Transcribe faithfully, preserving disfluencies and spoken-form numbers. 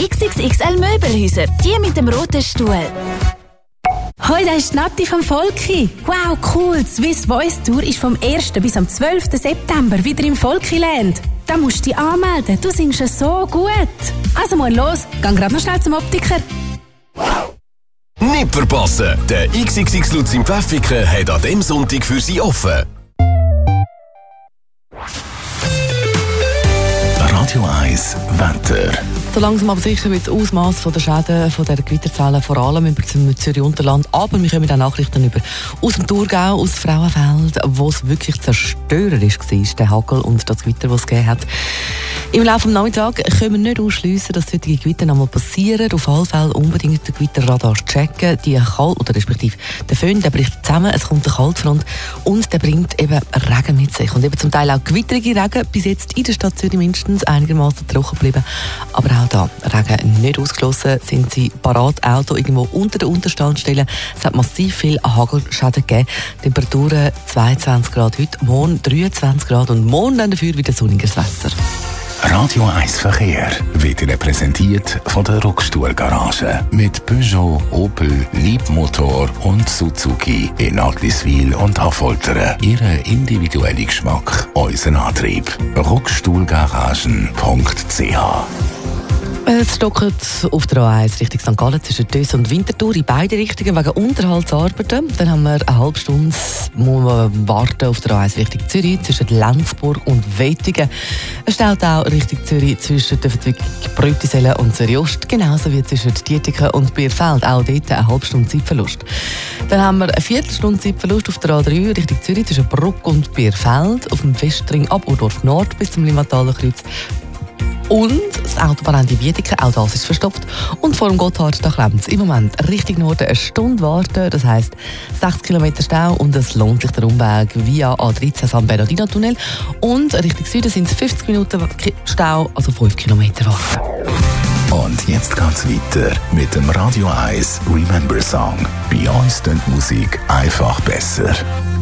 X X X L Möbelhäuser, die mit dem roten Stuhl. Hoi, da ist Nati vom Volki. Wow, cool. Die Swiss Voice Tour ist vom ersten bis am zwölften September wieder im Volkiland. Da musst du dich anmelden. Du singst ja so gut. Also mal los, geh gerade noch schnell zum Optiker. Nicht verpassen! Der X X X Lutz im Pfäffiken hat an diesem Sonntag für Sie offen. Radio eins Wetter. So langsam aber sicher wird das Ausmaß der Schäden von der Gewitterzellen vor allem über das Zürich-Unterland, aber wir kommen auch Nachrichten über aus dem Thurgau, aus Frauenfeld, wo es wirklich zerstörerisch war, der Hagel und das Gewitter, das es gegeben hat. Im Laufe des Nachmittags können wir nicht ausschliessen, dass solche Gewitter noch mal passieren. Auf alle Fälle unbedingt den Gewitterradar checken. Die Kalt- oder respektive der Föhn, der bricht zusammen, es kommt eine Kaltfront und der bringt eben Regen mit sich. Und eben zum Teil auch gewitterige Regen, bis jetzt in der Stadt Zürich mindestens einigermaßen trocken geblieben. Aber auch da, Regen nicht ausgeschlossen, sind sie parat, Auto irgendwo unter der Unterstandstelle. Es hat massiv viel Hagelschäden gegeben. Temperaturen zweiundzwanzig Grad heute, morgen dreiundzwanzig Grad und morgen dann dafür wieder sonniges Wetter. Radio eins Verkehr wird Ihnen präsentiert von der Rockstuhl-Garage. Mit Peugeot, Opel, Liebmotor und Suzuki in Agliswil und Affoltern. Ihren individuellen Geschmack, unseren Antrieb. rockstuhlgaragen punkt c h. Es stockt auf der A eins Richtung Sankt Gallen zwischen Dös und Winterthur in beide Richtungen wegen Unterhaltsarbeiten. Dann haben wir eine halbe Stunde muss man warten auf der A eins Richtung Zürich zwischen Lenzburg und Wettingen. Es steht auch Richtung Zürich zwischen der Verzwicklung Brütisellen und Zürich-Ost, genauso wie zwischen Dietiken und Bierfeld. Auch dort eine halbe Stunde Zeitverlust. Dann haben wir eine Viertelstunde Zeitverlust auf der A drei Richtung Zürich zwischen Bruck und Bierfeld, auf dem Westring ab Urdorf Nord bis zum Limmathaler Kreuz. Und das Autobahnende Wiedeke, auch das ist verstopft. Und vor dem Gotthard, da klemmt es im Moment Richtung Norden eine Stunde warten. Das heisst sechzig Kilometer Stau und es lohnt sich der Umweg via A dreizehn San Bernardino-Tunnel. Und Richtung Süden sind es fünfzig Minuten Stau, also fünf Kilometer warten. Und jetzt geht's weiter mit dem Radio eins Remember Song. Bei uns klingt Musik einfach besser.